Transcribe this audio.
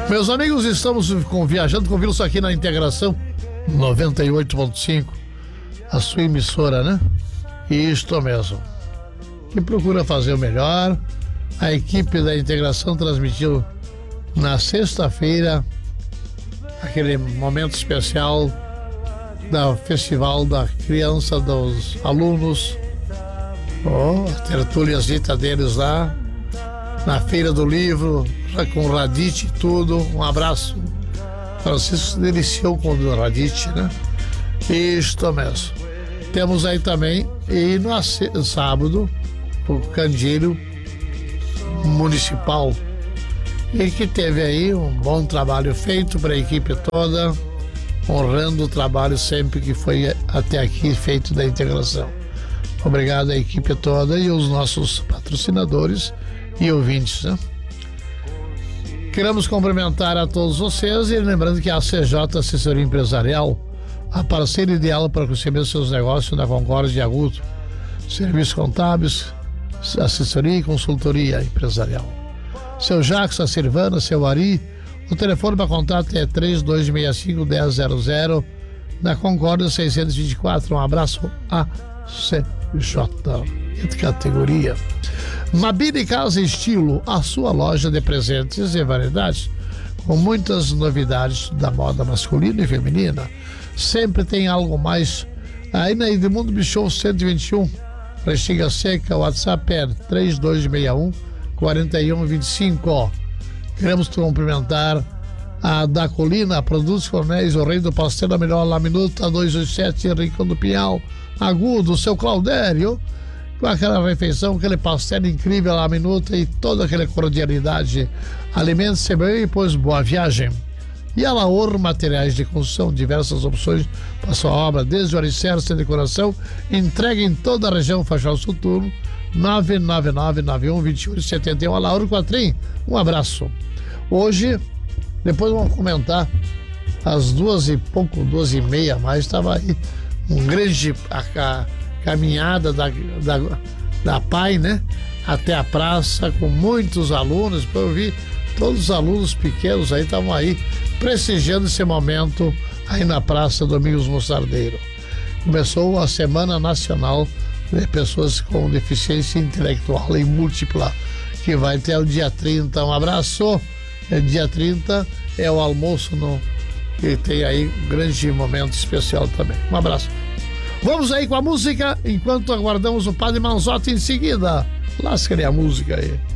Meus amigos, estamos viajando com o Wilson aqui na Integração 98.5, a sua emissora, né? Isto mesmo. Que procura fazer o melhor. A equipe da Integração transmitiu na sexta-feira aquele momento especial do Festival da Criança, dos alunos, a tertuliazita deles lá, na Feira do Livro, já com o Radit e tudo. Um abraço. Francisco se deliciou com o Radit, né? Isto mesmo. Temos aí também, e no sábado, o Candeeiro Municipal, e que teve aí um bom trabalho feito para a equipe toda, honrando o trabalho sempre que foi até aqui feito da Integração. Obrigado à equipe toda e aos nossos patrocinadores e ouvintes, né? Queremos cumprimentar a todos vocês e lembrando que a CJ Assessoria Empresarial, a parceira ideal para receber seus negócios na Concórdia de Agudo, serviços contábeis, assessoria e consultoria empresarial. Seu Jackson, a Silvana, seu Ari, o telefone para contato é 3265-1000, na Concórdia 624. Um abraço a CJ de categoria. Mabini Casa Estilo, a sua loja de presentes e variedades, com muitas novidades da moda masculina e feminina. Sempre tem algo mais. Aí na Edmundo Bichou 121, Restinga Seca, o WhatsApp é 3261-4125. Queremos cumprimentar a da Colina, Produtos Cornéis, o rei do pastel, a melhor laminuta, 287, Rincão do Pinhal, Agudo, seu Claudério, com aquela refeição, aquele pastel incrível, a minuta e toda aquela cordialidade. Alimente-se bem e pois boa viagem. E a Laor Materiais de Construção, diversas opções para sua obra, desde o alicerce e decoração, entrega em toda a região, Fachal Sul Turno, 999-91-2871, a Laor Quatrim. Um abraço. Hoje, depois vamos comentar, às 2h30 mais, estava aí um grande caminhada da PAI, né? Até a praça, com muitos alunos. Eu vi todos os alunos pequenos aí, estavam aí prestigiando esse momento aí na Praça Domingos Mostardeiro. Começou a Semana Nacional de Pessoas com Deficiência Intelectual e Múltipla, que vai até o dia 30. Um abraço. Dia 30 é o almoço que tem aí um grande momento especial também. Um abraço. Vamos aí com a música, enquanto aguardamos o Padre Manzotti em seguida. Lasca-lhe a música aí.